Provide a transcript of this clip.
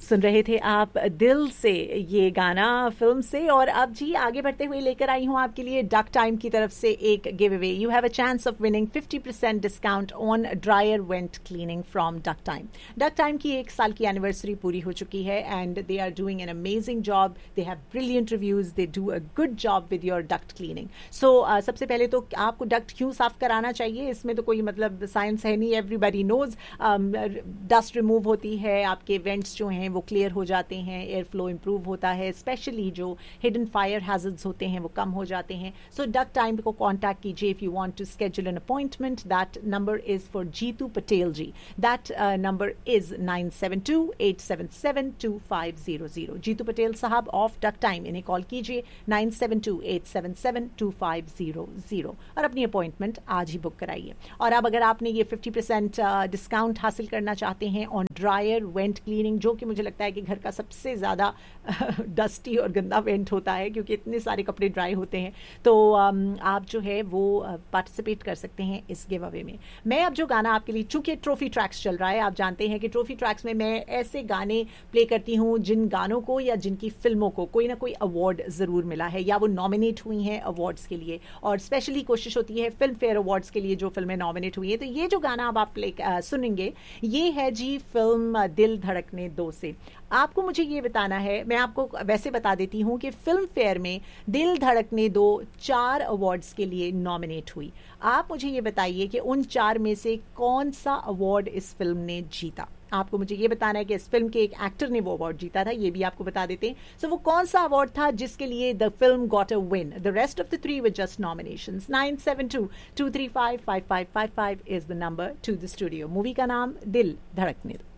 सुन रहे थे आप दिल से ये गाना फिल्म से। और अब जी आगे बढ़ते हुए लेकर आई हूँ आपके लिए डक टाइम की तरफ से एक give away. You have a chance of winning 50% discount on dryer went cleaning from duck time. Duck time की 1 साल की एनिवर्सरी पूरी हो चुकी है and they are doing an amazing job. They have brilliant reviews, they do a good job with your duct cleaning. सो सबसे पहले तो आपको डक्ट क्यों साफ कराना चाहिए, इसमें तो कोई मतलब साइंस है नहीं, एवरीबडी नोज। डस्ट रिमूव होती है, आपके वेंट्स जो हैं वो क्लियर हो जाते हैं, एयर फ्लो इंप्रूव होता है, स्पेशली जो हिडन फायर हैजर्ड्स होते हैं वो कम हो जाते हैं। सो डक टाइम को कॉन्टैक्ट कीजिए if you want to schedule an appointment. That number is for Jitu Patel ji. That number is 9728772500। Jitu Patel साहब ऑफ डक टाइम, इन्हें कॉल कीजिए 9728772500 और अपनी अपॉइंटमेंट आज ही बुक कराइए। और अब अगर आपने ये 50% डिस्काउंट हासिल करना चाहते हैं ऑन ड्रायर वेंट क्लीनिंग, जो कि मुझे लगता है कि घर का सबसे ज़्यादा डस्टी और गंदा वेंट होता है क्योंकि इतने सारे कपड़े ड्राई होते हैं, तो आप जो है वो पार्टिसिपेट कर सकते हैं इस गिव अवे में। मैं अब जो गाना आपके लिए, चूंकि ट्रॉफी ट्रैक्स चल रहा है, आप जानते हैं कि ट्रॉफी ट्रैक्स में मैं ऐसे गाने प्ले करती हूँ जिन गानों को या जिनकी फिल्मों को कोई ना कोई अवार्ड ज़रूर मिला है या वो नॉमिनेट हुई हैं अवार्ड्स के लिए। और स्पेशली कोशिश होती है फिल्म फेयर अवार्ड्स के लिए जो फिल्में नॉमिनेट हुई हैं। तो ये जो गाना अब आप सुनेंगे ये है जी फिल्म दिल धड़कने दो से। आपको मुझे ये बताना है, मैं आपको वैसे बता देती हूँ कि फिल्म फेयर में दिल धड़कने दो 4 अवार्ड्स के लिए नॉमिनेट हुई। आप मुझे ये बताइए कि उन 4 में से कौन सा अवार्ड इस फिल्म ने जीता। आपको मुझे ये बताना है कि इस फिल्म के एक एक्टर ने वो अवार्ड जीता था, ये भी आपको बता देते हैं। सो वो कौन सा अवार्ड था जिसके लिए the film got a win. The rest of the 3 were just nominations. 9722355555 is the number two the studio. Movie का नाम दिल धड़कने दो।